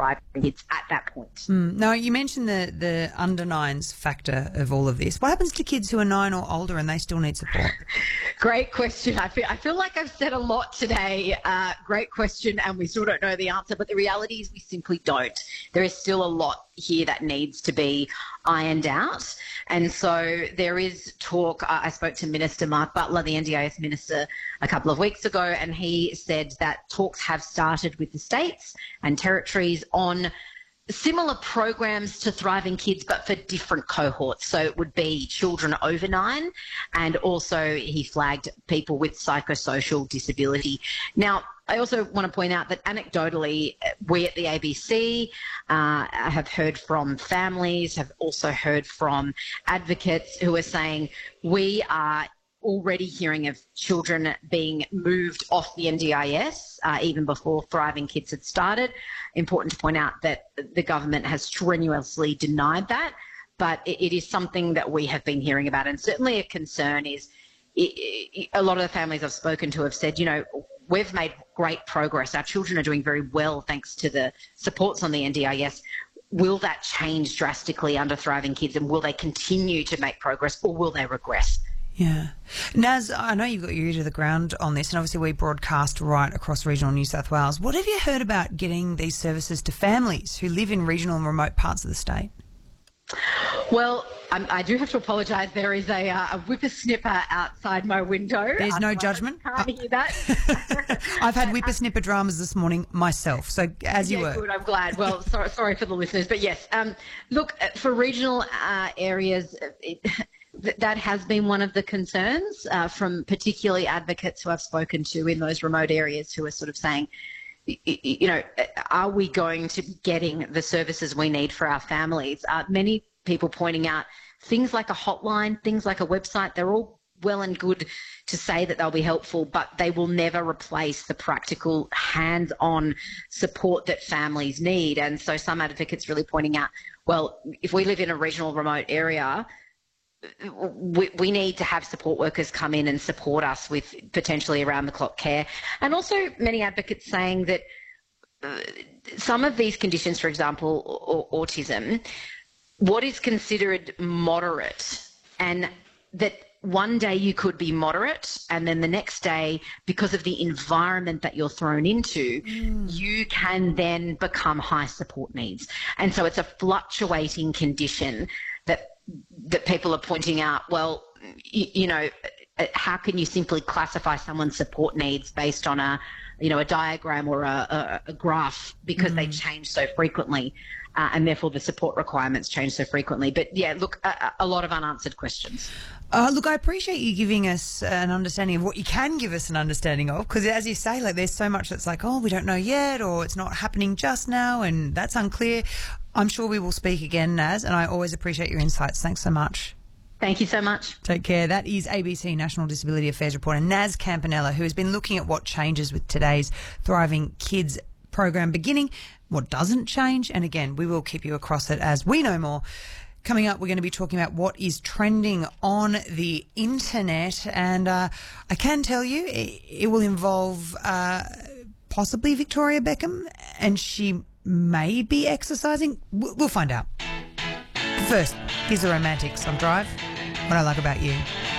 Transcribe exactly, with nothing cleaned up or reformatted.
thriving kids at that point. Mm. Now, you mentioned the, the under nines factor of all of this. What happens to kids who are nine or older and they still need support? Great question. I feel, I feel like I've said a lot today. Uh, great question, and we still don't know the answer, but the reality is we simply don't. There is still a lot here that needs to be ironed out. And so there is talk. I spoke to Minister Mark Butler, the N D I S Minister, a couple of weeks ago, and he said that talks have started with the states and territories on similar programs to Thriving Kids, but for different cohorts. So it would be children over nine, and also he flagged people with psychosocial disability. Now, I also want to point out that anecdotally, we at the A B C uh, have heard from families, have also heard from advocates who are saying we are already hearing of children being moved off the N D I S uh, even before Thriving Kids had started. Important to point out that the government has strenuously denied that, but it, it is something that we have been hearing about, and certainly a concern is it, it, a lot of the families I've spoken to have said, you know, we've made great progress. Our children are doing very well thanks to the supports on the N D I S. Will that change drastically under Thriving Kids, and will they continue to make progress, or will they regress? Yeah. Naz, I know you've got your ear to the ground on this, and obviously we broadcast right across regional New South Wales. What have you heard about getting these services to families who live in regional and remote parts of the state? Well, um, I do have to apologise. There is a, uh, a whippersnipper outside my window. There's no judgment. I can't hear that. I've had whippersnipper dramas this morning myself, so as you yeah, were. Good, I'm glad. Well, sorry, sorry for the listeners, but yes. Um, look, for regional uh, areas, it, th- that has been one of the concerns uh, from particularly advocates who I've spoken to in those remote areas who are sort of saying, you know, are we going to be getting the services we need for our families? Uh, many people pointing out things like a hotline, things like a website, they're all well and good to say that they'll be helpful, but they will never replace the practical hands-on support that families need. And so some advocates really pointing out, well, if we live in a regional remote area, we, we need to have support workers come in and support us with potentially around-the-clock care. And also many advocates saying that uh, some of these conditions, for example, or, autism, what is considered moderate, and that one day you could be moderate and then the next day, because of the environment that you're thrown into, mm. you can then become high support needs. And so it's a fluctuating condition that that people are pointing out, well, you, you know, how can you simply classify someone's support needs based on a, you know, a diagram or a, a, a graph, because mm. they change so frequently. Uh, and therefore the support requirements change so frequently. But yeah, look, a, a lot of unanswered questions. Uh, look, I appreciate you giving us an understanding of what you can give us an understanding of, because as you say, like, there's so much that's like, oh, we don't know yet, or it's not happening just now, and that's unclear. I'm sure we will speak again, Naz, and I always appreciate your insights. Thanks so much. Thank you so much. Take care. That is A B C National Disability Affairs reporter Naz Campanella, who has been looking at what changes with today's Thriving Kids program beginning, what doesn't change, and again, we will keep you across it as we know more. Coming up, we're going to be talking about what is trending on the internet, and uh, I can tell you it, it will involve uh, possibly Victoria Beckham, and she may be exercising. We'll, we'll find out. First, here's the Romantics on Drive. What I Like About You.